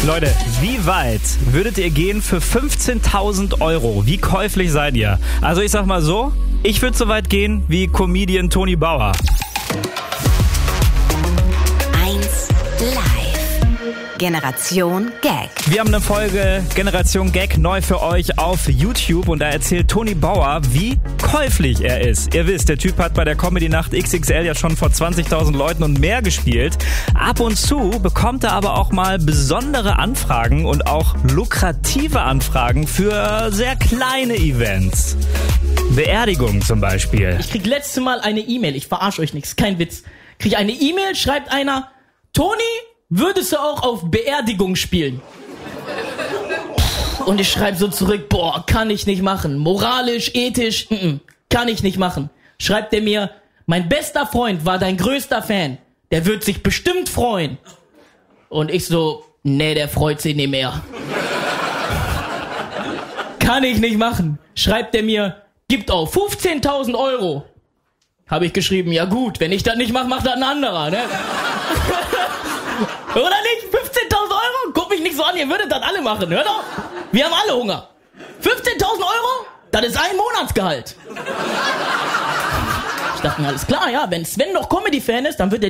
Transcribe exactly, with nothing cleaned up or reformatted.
Leute, wie weit würdet ihr gehen für fünfzehntausend Euro? Wie käuflich seid ihr? Also ich sag mal so, ich würde so weit gehen wie Comedian Toni Bauer. eins Live. Generation Gag. Wir haben eine Folge Generation Gag neu für euch auf YouTube und da erzählt Toni Bauer, wie käuflich er ist. Ihr wisst, der Typ hat bei der Comedy-Nacht X X L ja schon vor zwanzigtausend Leuten und mehr gespielt. Ab und zu bekommt er aber auch mal besondere Anfragen und auch lukrative Anfragen für sehr kleine Events. Beerdigungen zum Beispiel. Ich krieg letzte Mal eine E-Mail, ich verarsche euch nichts, kein Witz. Krieg eine E-Mail, schreibt einer, Toni, würdest du auch auf Beerdigung spielen? Und ich schreibe so zurück, boah, kann ich nicht machen. Moralisch, ethisch, n-n, kann ich nicht machen. Schreibt er mir, mein bester Freund war dein größter Fan. Der wird sich bestimmt freuen. Und ich so, nee, der freut sich nicht mehr. Kann ich nicht machen. Schreibt er mir, gibt auf fünfzehntausend Euro. Habe ich geschrieben, ja gut, wenn ich das nicht mache, macht das ein anderer, ne? Oder nicht? fünfzehntausend Euro? Guck mich nicht so an, ihr würdet das alle machen, hör doch. Wir haben alle Hunger. fünfzehntausend Euro? Das ist ein Monatsgehalt. Ich dachte mir, alles klar, ja, wenn Sven noch Comedy-Fan ist, dann wird er